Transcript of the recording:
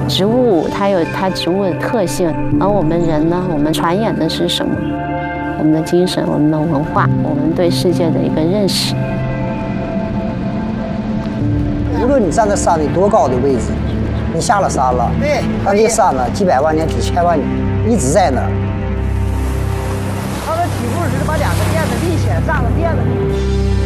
植物它有它植物的特性，而我们人呢，我们传演的是什么？我们的精神，我们的文化，我们对世界的一个认识。 无论你站在山里多高的位置，你下了山了，对，那这山呢，几百万年、几千万年一直在那儿。 他的起步时把两个垫子立起来，站个垫子。